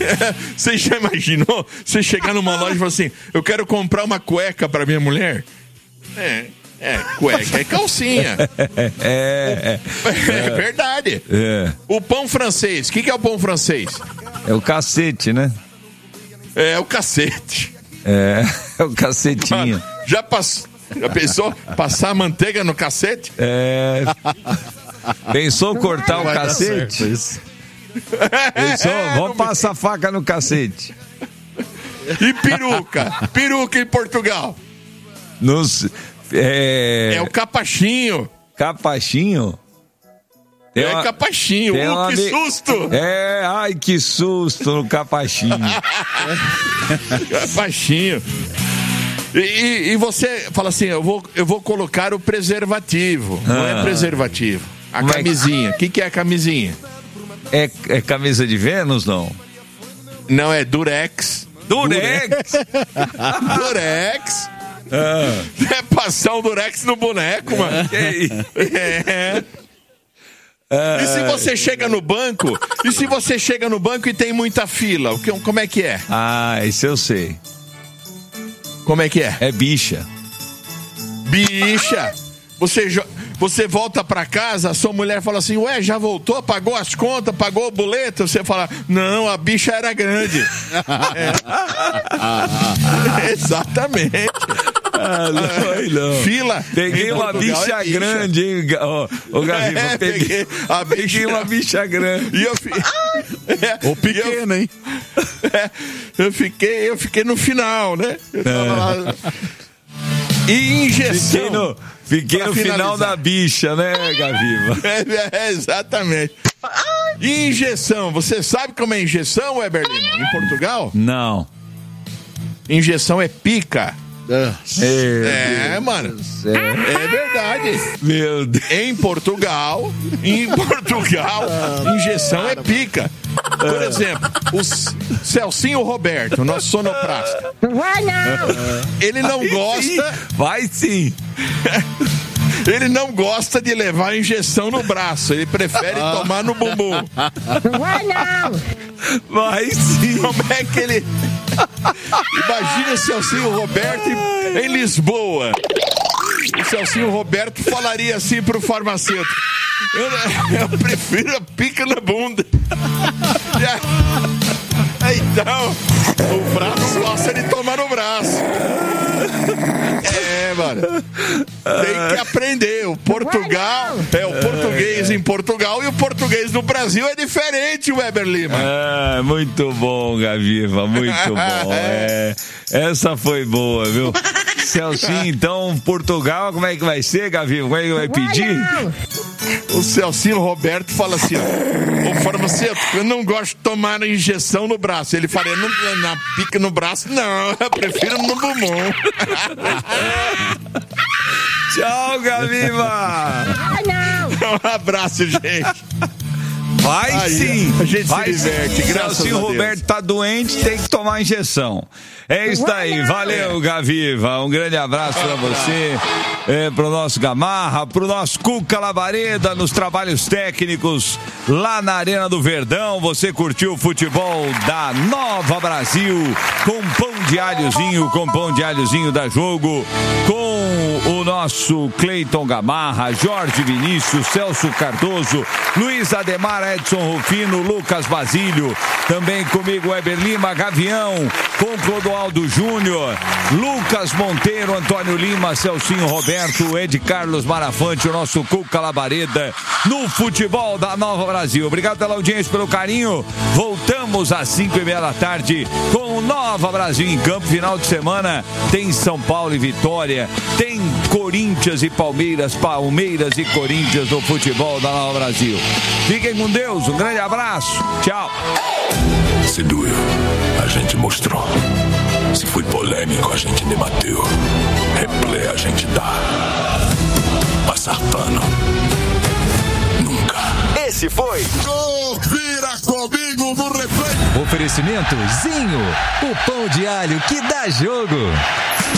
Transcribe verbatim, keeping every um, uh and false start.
Você já imaginou? Você chegar numa loja e falar assim, eu quero comprar uma cueca pra minha mulher? É, é, cueca é calcinha. É, é, é, é verdade. É. O pão francês, o que, que é o pão francês? É o cacete, né? É, é o cacete. É, é o cacetinho. Mano, já, pass... já pensou passar manteiga no cacete? É. Pensou cortar o cacete? Pensou, É, vamos passar faca no cacete. E peruca? Peruca em Portugal? Nos, é... é o capachinho. Capachinho? Tem é uma... capachinho. Uh, uma... que susto! É, ai, que susto no capachinho. Capachinho. E, e, e você fala assim, eu vou, eu vou colocar o preservativo. Ah. Não é preservativo. A Como camisinha. O é que... que, que é a camisinha? É, é camisa de Vênus, não? Não, é Durex. Durex? Durex. Ah. É passar o Durex no boneco, mano. É. Ah. E se você chega no banco, e se você chega no banco e tem muita fila, o que, como é que é? Ah, isso eu sei. Como é que é? É bicha. Bicha. Você, você volta pra casa, a sua mulher fala assim, ué, já voltou, pagou as contas, pagou o boleto? Você fala, não, a bicha era grande. É. Exatamente. Ah, não, não. Fila. Peguei uma bicha, é bicha grande, hein, ô, ô Gaviva. É, peguei, peguei, a bicha... peguei uma bicha grande. E eu fi... é, Ou pequena, hein? É, eu, fiquei, eu fiquei no final, né? Eu tava lá... E injeção. Fiquei no, fiquei no final da bicha, né, Gaviva? É, é, exatamente. E injeção, você sabe como é injeção, Weber Lima? Em Portugal? Não. Injeção é pica. É, é mano. É verdade. Meu Deus. Em Portugal, em Portugal, injeção é pica. Por exemplo, o Celcinho Roberto, nosso sonoplasta. Vai não! Ele não gosta. Vai sim. Ele não gosta de levar injeção no braço. Ele prefere ah. tomar no bumbum. Vai não! Vai sim. Como é que ele... Imagina o Celcinho Roberto em, em Lisboa. O Celcinho Roberto falaria assim pro farmacêutico: eu, eu prefiro a pica na bunda. Então, o braço gosta de tomar no braço. É, mano. Tem que aprender. O Portugal é o português em Portugal e o português no Brasil é diferente, Weber Lima. É, muito bom, Gaviva, muito bom. É, essa foi boa, viu? Celcinho, então, Portugal, como é que vai ser, Gaviva? Como é que vai pedir? O Celcinho Roberto fala assim, ó, ô farmacêutico, eu não gosto de tomar injeção no braço. Ele fala, não, na pica no braço, não, eu prefiro no bumbum. Tchau, Gaviva! Vai não! Um abraço, gente. Vai Aí, sim! A gente vai se diverte, sim. graças a Deus. Se o Roberto tá doente, tem que tomar injeção. É isso aí, valeu, Gaviva. Um grande abraço pra você, é, pro nosso Gamarra, pro nosso Cuca Labareda nos trabalhos técnicos lá na Arena do Verdão. Você curtiu o futebol da Nova Brasil com pão de alhozinho, com pão de alhozinho da Jogo, com o nosso Cleiton Gamarra, Jorge Vinícius, Celso Cardoso, Luiz Ademar, Edson Rufino, Lucas Basílio, também comigo Weber Lima, Gavião, com Clodoaldo Júnior, Lucas Monteiro, Antônio Lima, Celcinho Roberto, Ed Carlos Marafante, o nosso Cuca Labareda, no futebol da Nova Brasil. Obrigado pela audiência, pelo carinho. Voltamos às cinco e meia da tarde com o Nova Brasil em campo. Final de semana tem São Paulo e Vitória, tem Corinthians e Palmeiras, Palmeiras e Corinthians no futebol da Nova Brasil. Fiquem com Deus, um grande abraço, tchau. Se doeu, a gente mostrou. Se foi polêmico, a gente debateu. Replay a gente dá. Passar pano, nunca. Esse foi Confira comigo no replay. Oferecimento Zinho, o pão de alho que dá jogo.